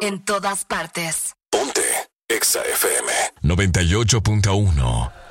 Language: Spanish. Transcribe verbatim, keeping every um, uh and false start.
En todas partes. Ponte Exa F M noventa y ocho punto uno.